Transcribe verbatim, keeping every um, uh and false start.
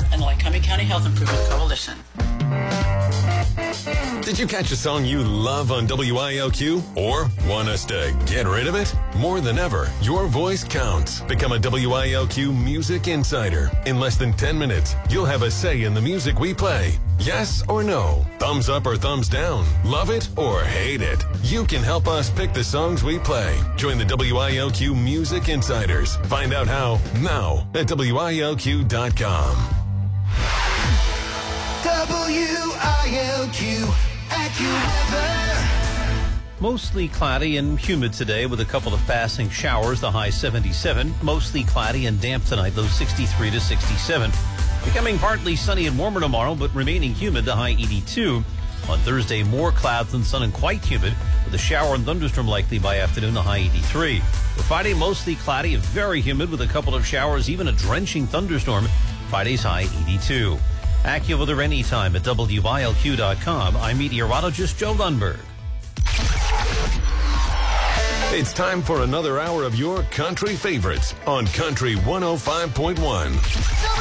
and the Lycoming County Health Improvement Coalition. Did you catch a song you love on W I L Q? Or want us to get rid of it? More than ever, your voice counts. Become a W I L Q Music Insider. In less than ten minutes, you'll have a say in the music we play. Yes or no? Thumbs up or thumbs down? Love it or hate it? You can help us pick the songs we play. Join the W I L Q Music Insiders. Find out how now at W I L Q dot com. W I L Q AccuWeather. Mostly cloudy and humid today with a couple of passing showers, the high seventy-seven. Mostly cloudy and damp tonight, low sixty-three to sixty-seven. Becoming partly sunny and warmer tomorrow, but remaining humid, the high eighty-two. On Thursday, more clouds than sun and quite humid, with a shower and thunderstorm likely by afternoon, the high eighty-three. For Friday, mostly cloudy and very humid with a couple of showers, even a drenching thunderstorm. Friday's high eighty-two. AccuWeather anytime at W I L Q dot com. I'm meteorologist Joe Lundberg. It's time for another hour of your country favorites on Country one oh five point one.